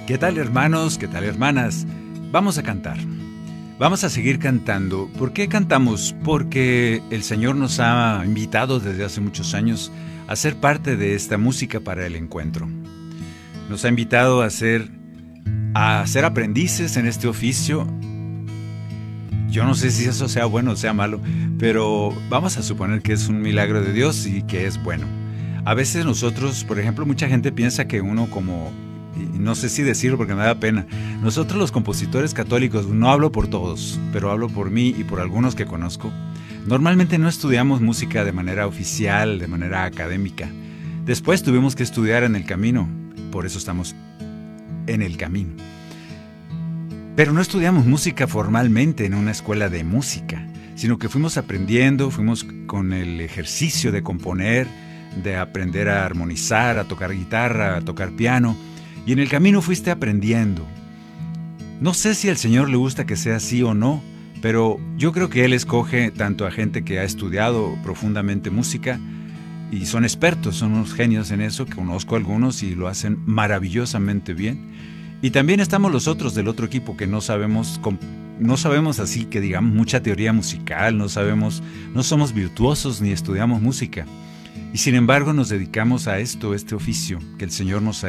¿Qué tal, hermanos? ¿Qué tal, hermanas? Vamos a cantar. Vamos a seguir cantando. ¿Por qué cantamos? Porque el Señor nos ha invitado desde hace muchos años a ser parte de esta música para el encuentro. Nos ha invitado a ser aprendices en este oficio. Yo no sé si eso sea bueno o sea malo, pero vamos a suponer que es un milagro de Dios y que es bueno. A veces nosotros, por ejemplo, mucha gente piensa que uno y no sé si decirlo porque me da pena, nosotros los compositores católicos, no hablo por todos, pero hablo por mí y por algunos que conozco, normalmente no estudiamos música de manera oficial, de manera académica. Después tuvimos que estudiar en el camino, por eso estamos en el camino. Pero no estudiamos música formalmente en una escuela de música, sino que fuimos aprendiendo, fuimos con el ejercicio de componer, de aprender a armonizar, a tocar guitarra, a tocar piano, y en el camino fuiste aprendiendo. No sé si al Señor le gusta que sea así o no, pero yo creo que Él escoge tanto a gente que ha estudiado profundamente música y son expertos, son unos genios en eso, que conozco algunos y lo hacen maravillosamente bien. Y también estamos los otros del otro equipo que no sabemos así que digamos mucha teoría musical, no somos virtuosos ni estudiamos música. Y sin embargo nos dedicamos a este oficio que el Señor nos ha